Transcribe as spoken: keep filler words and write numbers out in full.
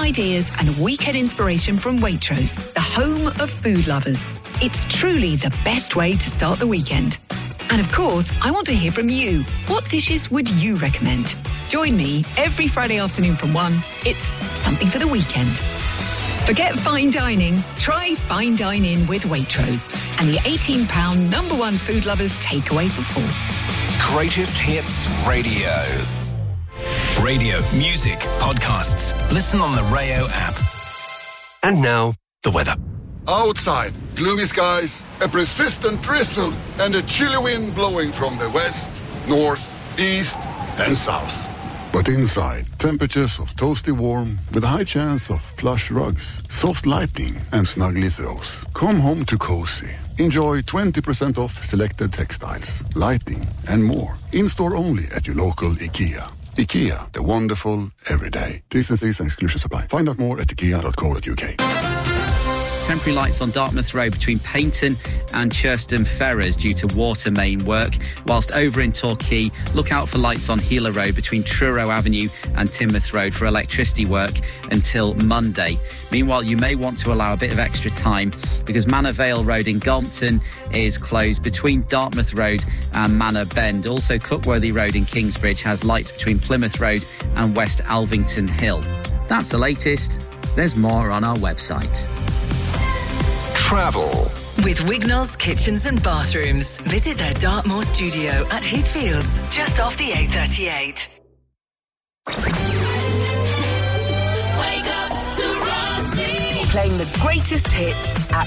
ideas and weekend inspiration from Waitrose, the home of food lovers. It's truly the best way to start the weekend. And of course, I want to hear from you. What dishes would you recommend? Join me every Friday afternoon from one. It's something for the weekend. Forget fine dining. Try Fine Dine In with Waitrose and the eighteen pound number one food lovers takeaway for four. Greatest Hits Radio. Radio, music, podcasts. Listen on the Rayo app. And now, the weather. Outside, gloomy skies, a persistent drizzle, and a chilly wind blowing from the west, north, east, and south. But inside, temperatures of toasty warm with a high chance of plush rugs, soft lighting, and snuggly throws. Come home to cozy. Enjoy twenty percent off selected textiles, lighting, and more. In-store only at your local IKEA. IKEA, the wonderful everyday. T's and C's and exclusions apply. Find out more at ikea dot co dot uk. Temporary lights on Dartmouth Road between Paynton and Churston Ferrers due to water main work. Whilst over in Torquay, look out for lights on Healer Road between Truro Avenue and Teignmouth Road for electricity work until Monday. Meanwhile, you may want to allow a bit of extra time because Manor Vale Road in Galmpton is closed between Dartmouth Road and Manor Bend. Also, Cookworthy Road in Kingsbridge has lights between Plymouth Road and West Alvington Hill. That's the latest. There's more on our website. Travel. With Wignall's Kitchens and Bathrooms. Visit their Dartmoor studio at Heathfields, just off the A thirty-eight. Wake up to Rossi. Playing the greatest hits at